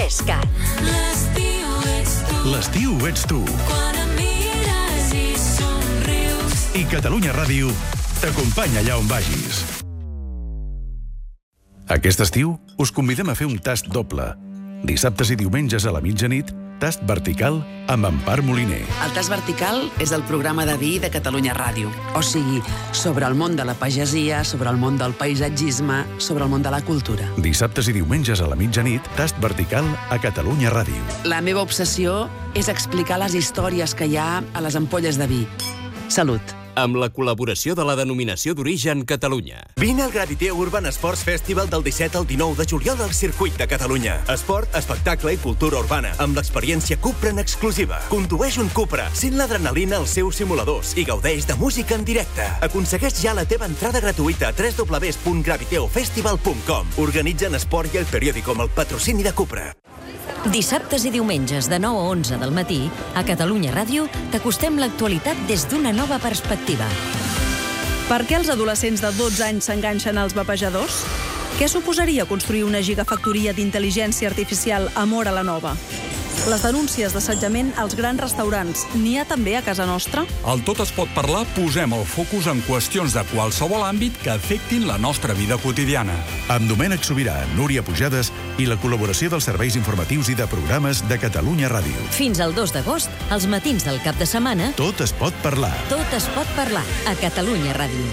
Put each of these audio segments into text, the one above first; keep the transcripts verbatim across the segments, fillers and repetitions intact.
Trescat. L'estiu ets tu. L'estiu ets tu. Quan em mires i somrius. I Catalunya Ràdio t'acompanya allà on vagis. Aquest estiu us convidem a fer un tast doble. Dissabtes i diumenges a la mitjanit, tast vertical amb Empar Moliner. El Tast Vertical és el programa de vi de Catalunya Ràdio. O sigui, sobre el món de la pagesia, sobre el món del paisatgisme, sobre el món de la cultura. Dissabtes i diumenges a la mitjanit, tast vertical a Catalunya Ràdio. La meva obsessió és explicar les històries que hi ha a les ampolles de vi. Salut! Amb la col·laboració de la Denominació d'Origen Catalunya. Vine al Graviteo Urban Sports Festival del disset al dinou de juliol al Circuit de Catalunya. Esport, espectacle i cultura urbana, amb l'experiència Cupra en exclusiva. Condueix un Cupra, sent l'adrenalina als seus simuladors i gaudeix de música en directe. Aconsegueix ja la teva entrada gratuïta a w w w punt graviteofestival punt com. Organitzen Esport i El Periódico amb el patrocini de Cupra. Dissabtes i diumenges de nou a onze del matí, a Catalunya Ràdio, t'acostem l'actualitat des d'una nova perspectiva. Per què els adolescents de dotze anys s'enganxen als vapejadors? Què suposaria construir una gigafactoria d'intel·ligència artificial a Móra la Nova? Les denúncies d'assetjament als grans restaurants, n'hi ha també a casa nostra? Al Tot es pot parlar posem el focus en qüestions de qualsevol àmbit que afectin la nostra vida quotidiana. Amb Domènec Sobirà, Núria Pujades i la col·laboració dels serveis informatius i de programes de Catalunya Ràdio. Fins al dos d'agost, als matins del cap de setmana, Tot es pot parlar. Tot es pot parlar a Catalunya Ràdio.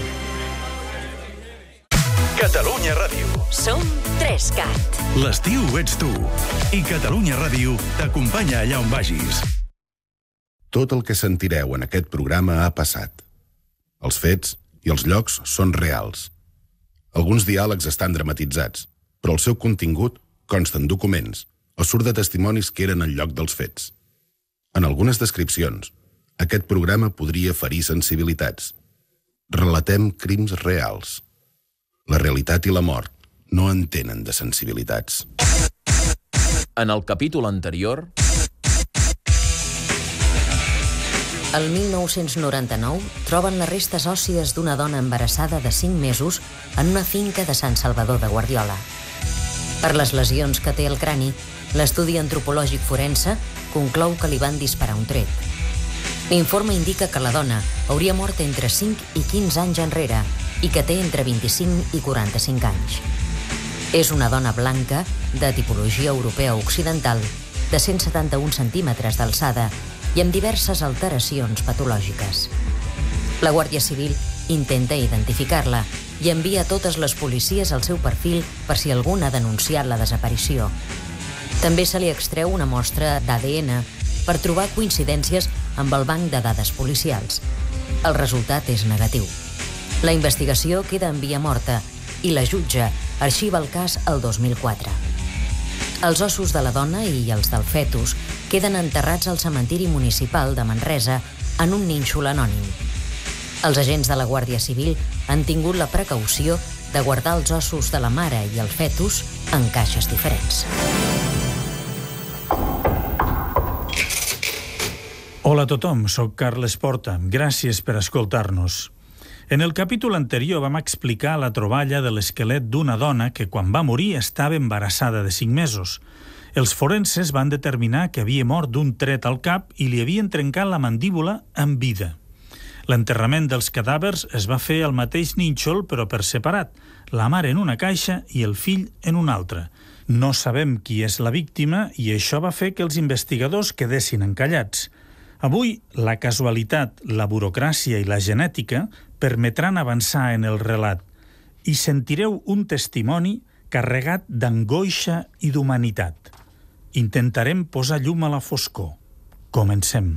Catalunya Ràdio. Som Trescat. L'estiu ets tu. I Catalunya Ràdio t'acompanya allà on vagis. Tot el que sentireu en aquest programa ha passat. Els fets i els llocs són reals. Alguns diàlegs estan dramatitzats, però el seu contingut consta en documents o surt de testimonis que eren al lloc dels fets. En algunes descripcions, aquest programa podria ferir sensibilitats. Relatem crims reals. La realitat i la mort no entenen de sensibilitats. En el capítol anterior... El mil nou-cents noranta-nou troben les restes òssies d'una dona embarassada de cinc mesos en una finca de Sant Salvador de Guardiola. Per les lesions que té al crani, l'estudi antropològic forense conclou que li van disparar un tret. L'informe indica que la dona hauria mort entre cinc i quinze anys enrere i que té entre vint-i-cinc i quaranta-cinc anys. És una dona blanca, de tipologia europea occidental, de cent setanta-un centímetres d'alçada i amb diverses alteracions patològiques. La Guàrdia Civil intenta identificar-la i envia totes les policies al seu perfil per si algú ha denunciat la desaparició. També se li extreu una mostra d'A D N per trobar coincidències amb el banc de dades policials. El resultat és negatiu. La investigació queda en via morta i la jutge arxiva el cas el dos mil quatre. Els ossos de la dona i els del fetus queden enterrats al cementiri municipal de Manresa en un nínxol anònim. Els agents de la Guàrdia Civil han tingut la precaució de guardar els ossos de la mare i el fetus en caixes diferents. Hola a tothom, soc Carles Porta. Gràcies per escoltar-nos. En el capítol anterior vam explicar la troballa de l'esquelet d'una dona que quan va morir estava embarassada de cinc mesos. Els forenses van determinar que havia mort d'un tret al cap i li havien trencat la mandíbula en vida. L'enterrament dels cadàvers es va fer al mateix nínxol però per separat, la mare en una caixa i el fill en una altra. No sabem qui és la víctima i això va fer que els investigadors quedessin encallats. Avui, la casualitat, la burocràcia i la genètica permetran avançar en el relat i sentireu un testimoni carregat d'angoixa i d'humanitat. Intentarem posar llum a la foscor. Comencem.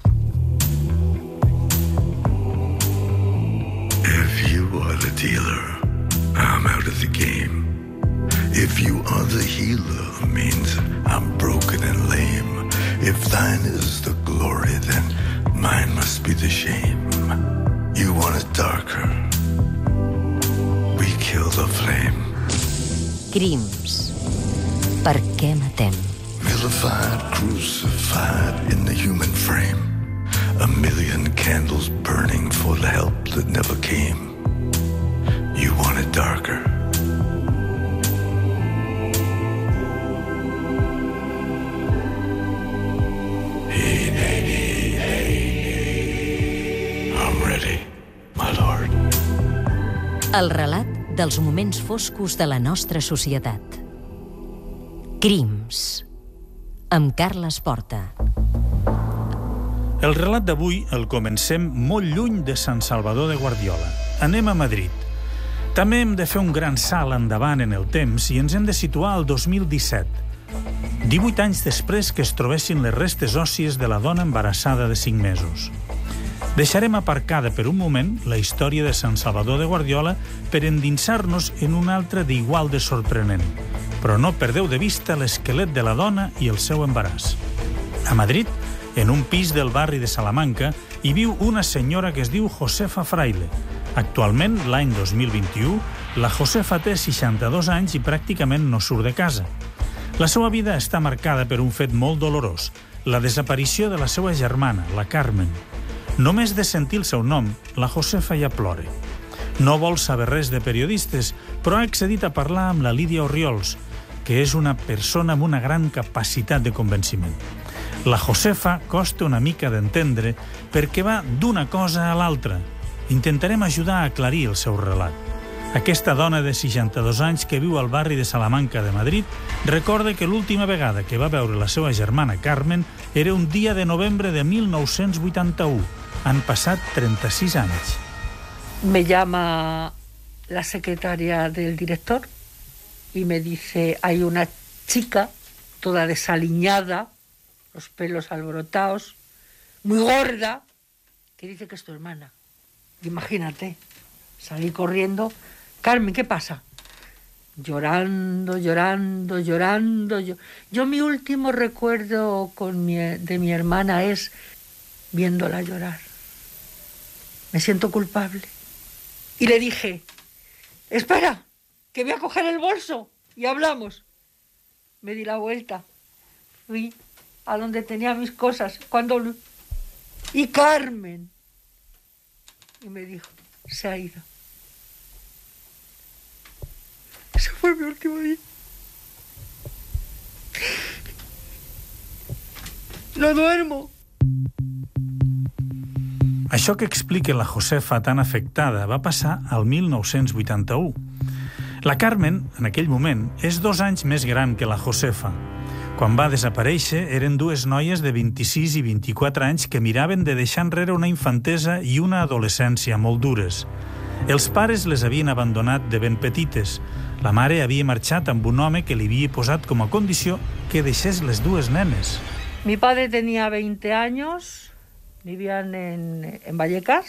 If you are the dealer, I'm out of the game. If you are the healer, means I'm broken and lame. If thine is the glory, then mine must be the shame. You want it darker, we kill the flame. Crims. Per què matem? Vilified, crucified in the human frame. A million candles burning for the help that never came. You want it darker. El relat dels moments foscos de la nostra societat. Crims, amb Carles Porta. El relat d'avui el comencem molt lluny de Sant Salvador de Guardiola. Anem a Madrid. També hem de fer un gran salt endavant en el temps i ens hem de situar al dos mil disset. divuit anys després que es trobessin les restes òssies de la dona embarassada de cinc mesos. Deixarem aparcada per un moment la història de Sant Salvador de Guardiola per endinsar-nos en una altra d'igual de sorprenent. Però no perdeu de vista l'esquelet de la dona i el seu embaràs. A Madrid, en un pis del barri de Salamanca, hi viu una senyora que es diu Josefa Fraile. Actualment, l'any dos mil vint-i-u, la Josefa té seixanta-dos anys i pràcticament no surt de casa. La seva vida està marcada per un fet molt dolorós, la desaparició de la seva germana, la Carmen. Només de sentir el seu nom, la Josefa ja plora. No vol saber res de periodistes, però ha accedit a parlar amb la Lídia Orriols, que és una persona amb una gran capacitat de convenciment. La Josefa costa una mica d'entendre perquè va d'una cosa a l'altra. Intentarem ajudar a aclarir el seu relat. Aquesta dona de seixanta-dos anys que viu al barri de Salamanca de Madrid recorda que l'última vegada que va veure la seva germana Carmen era un dia de novembre de mil nou-cents vuitanta-u. Han passat trenta-sis anys. Me llama la secretaria del director y me dice, hay una chica toda desaliñada, los pelos alborotados, muy gorda, que dice que es tu hermana. Imagínate, salí corriendo. Carmen, ¿qué pasa? Llorando, llorando, llorando. Yo, yo mi último recuerdo con mi, de mi hermana es viéndola llorar. Me siento culpable. Y le dije, espera, que voy a coger el bolso y hablamos. Me di la vuelta. Fui a donde tenía mis cosas. Cuando... Y Carmen. Y me dijo, se ha ido. Ese fue mi último día. No duermo. Això que explica la Josefa tan afectada va passar al mil nou-cents vuitanta-u. La Carmen, en aquell moment, és dos anys més gran que la Josefa. Quan va desaparèixer, eren dues noies de vint-i-sis i vint-i-quatre anys que miraven de deixar enrere una infantesa i una adolescència molt dures. Els pares les havien abandonat de ben petites. La mare havia marxat amb un home que li havia posat com a condició que deixés les dues nenes. Mi padre tenía veinte años, vivían en, en Vallecas,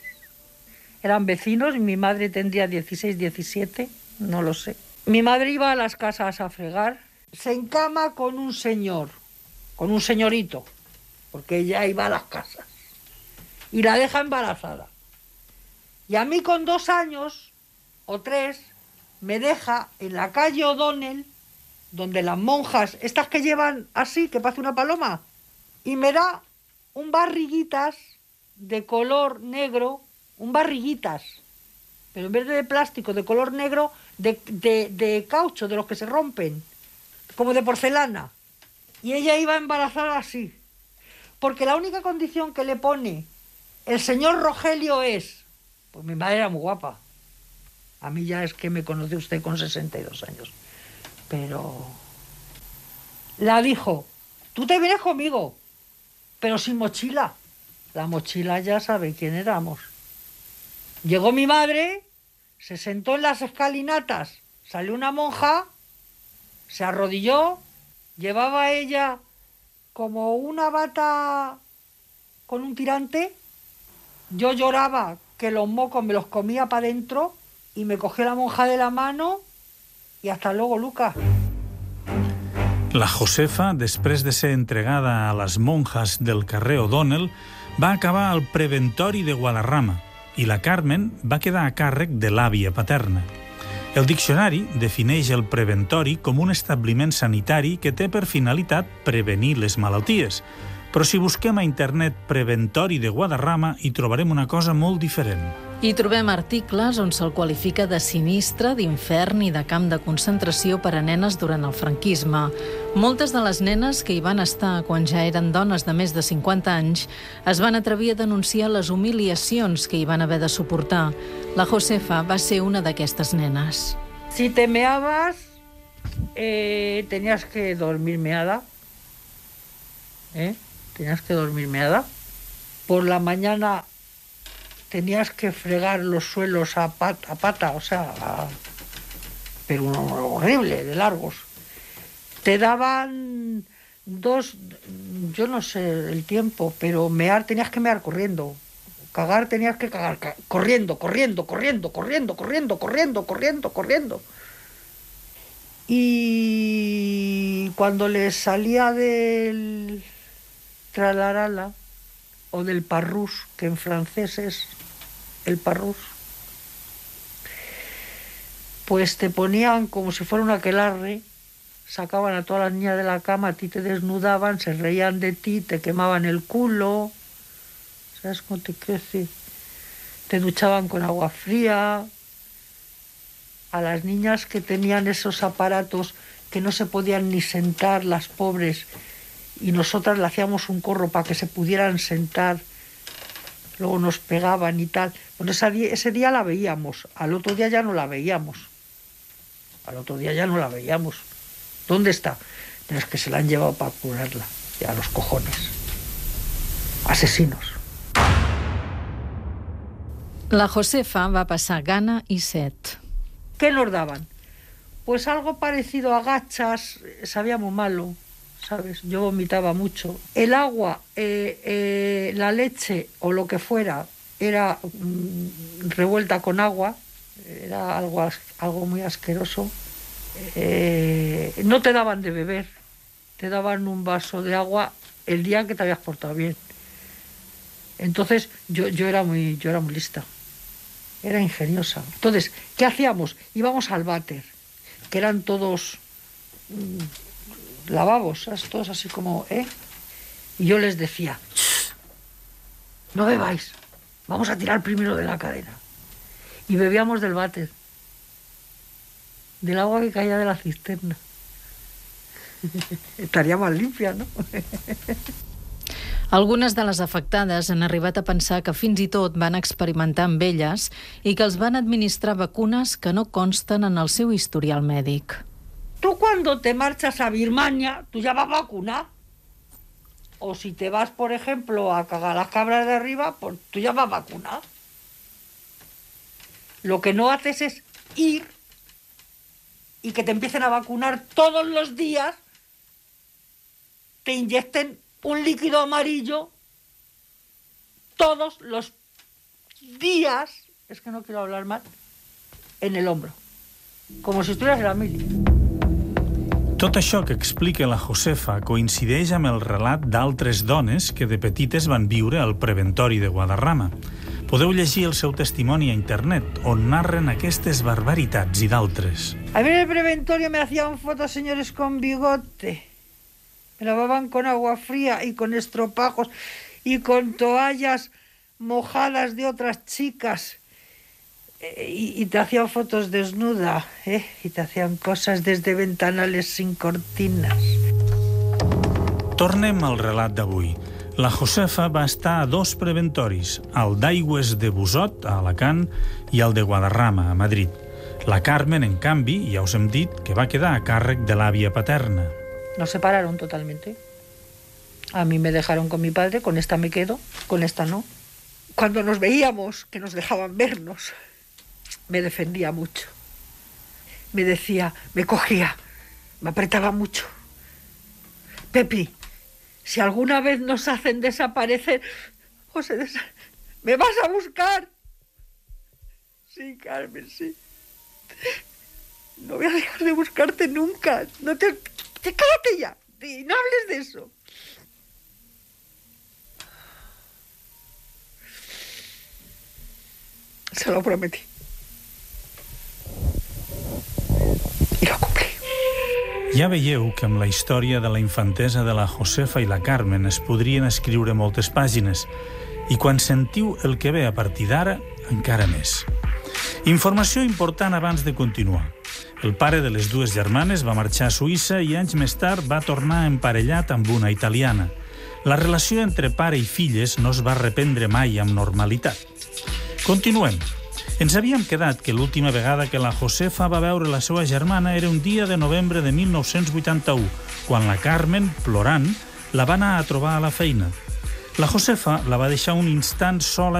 eran vecinos, y mi madre tendría dieciséis, diecisiete, no lo sé. Mi madre iba a las casas a fregar, se encama con un señor, con un señorito, porque ella iba a las casas, y la deja embarazada. Y a mí con dos años o tres me deja en la calle O'Donnell, donde las monjas, estas que llevan así, que parece una paloma, y me da un barriguitas de color negro, un barriguitas, pero en vez de plástico, de color negro, de, de, de caucho, de los que se rompen, como de porcelana. Y ella iba embarazada así, porque la única condición que le pone el señor Rogelio es, pues mi madre era muy guapa, a mí ya es que me conoce usted con sesenta y dos años, pero la dijo, tú te vienes conmigo, pero sin mochila. La mochila ya sabe quién éramos. Llegó mi madre, se sentó en las escalinatas, salió una monja, se arrodilló, llevaba ella como una bata con un tirante. Yo lloraba que los mocos me los comía para adentro y me cogió la monja de la mano y hasta luego, Lucas. La Josefa, després de ser entregada a les monjas del carrer O'Donnell, va acabar al preventori de Guadarrama i la Carmen va quedar a càrrec de l'àvia paterna. El diccionari defineix el preventori com un establiment sanitari que té per finalitat prevenir les malalties, però si busquem a internet preventori de Guadarrama hi trobarem una cosa molt diferent. Hi trobem articles on se'l qualifica de sinistre, d'infern i de camp de concentració per a nenes durant el franquisme. Moltes de les nenes que hi van estar quan ja eren dones de més de cinquanta anys es van atrevir a denunciar les humiliacions que hi van haver de suportar. La Josefa va ser una d'aquestes nenes. Si te meabas, eh, tenías que dormir meada. ¿Eh? Tenías que dormir meada. Por la mañana tenías que fregar los suelos a pata, a pata o sea, a... pero horrible, de largos. Te daban dos, yo no sé el tiempo, pero mear tenías que mear corriendo. Cagar tenías que cagar, ca- corriendo, corriendo, corriendo, corriendo, corriendo, corriendo, corriendo, corriendo. Y cuando les salía del tralarala o del parrús, que en francés es el parrús, pues te ponían como si fuera un aquelarre, sacaban a todas las niñas de la cama, a ti te desnudaban, se reían de ti, te quemaban el culo, ¿sabes cómo te quiero decir? Te duchaban con agua fría. A las niñas que tenían esos aparatos que no se podían ni sentar, las pobres, y nosotras le hacíamos un corro para que se pudieran sentar, luego nos pegaban y tal. Bueno, ese día, ese día la veíamos, al otro día ya no la veíamos. Al otro día ya no la veíamos. ¿Dónde está? Pero es que se la han llevado para curarla, ya los cojones. Asesinos. La Josefa va passar gana i set. ¿Qué nos daban? Pues algo parecido a gachas, sabía muy malo, ¿sabes? Yo vomitaba mucho. El agua, eh, eh, la leche o lo que fuera, era mm, revuelta con agua, era algo, as- algo muy asqueroso. Eh, no te daban de beber, te daban un vaso de agua el día que te habías portado bien. Entonces yo, yo, era muy, yo era muy lista, era ingeniosa. Entonces, ¿qué hacíamos? Íbamos al váter, que eran todos mmm, lavabos, ¿sabes? Todos así como, ¿eh? Y yo les decía, no bebáis, vamos a tirar primero de la cadena. Y bebíamos del váter, del agua que caía de la cisterna. Estaria más limpia, no? Algunes de les afectades han arribat a pensar que fins i tot van experimentar amb elles i que els van administrar vacunes que no consten en el seu historial mèdic. Tú cuando te marchas a Birmania, tú ya vas vacunado. O si te vas, por ejemplo, a cagar las cabras de arriba, pues tú ya vas vacunado. Lo que no haces es ir y que te empiecen a vacunar todos los días, te inyecten un líquido amarillo todos los días, es que no quiero hablar mal, en el hombro, como si estuvieras en la mili. Tot això que explica la Josefa coincideix amb el relat d'altres dones que de petites van viure al preventori de Guadarrama. Podeu llegir el seu testimoni a internet, on narren aquestes barbaritats i d'altres. A mí en el preventorio me hacían fotos señores con bigote. Me lavaban con agua fría y con estropajos y con toallas mojadas de otras chicas. Eh, y, y te hacían fotos desnuda, ¿eh? Y te hacían cosas desde ventanales sin cortinas. Tornem al relat d'avui. La Josefa va estar a dos preventoris, el d'Aigües de Busot, a Alacant, i el de Guadarrama, a Madrid. La Carmen, en canvi, ja us hem dit que va quedar a càrrec de l'àvia paterna. Nos separaron totalmente. A mí me dejaron con mi padre, con esta me quedo, con esta no. Cuando nos veíamos, que nos dejaban vernos, me defendía mucho. Me decía, me cogía, me apretaba mucho. Pepi, si alguna vez nos hacen desaparecer, o se desa- ¿me vas a buscar? Sí, Carmen, sí. No voy a dejar de buscarte nunca. No te... te cállate ya. Y no hables de eso. Se lo prometí. I lo complí. Ja veieu que amb la història de la infantesa de la Josefa i la Carmen es podrien escriure moltes pàgines, i quan sentiu el que ve a partir d'ara, encara més. Informació important abans de continuar. El pare de les dues germanes va marxar a Suïssa i anys més tard va tornar emparellat amb una italiana. La relació entre pare i filles no es va reprendre mai amb normalitat. Continuem. Ens havíem quedat que l'última vegada que la Josefa va veure la seva germana era un dia de novembre de mil nou-cents vuitanta-u, quan la Carmen, plorant, la va anar a trobar a la feina. La Josefa la va deixar un instant sola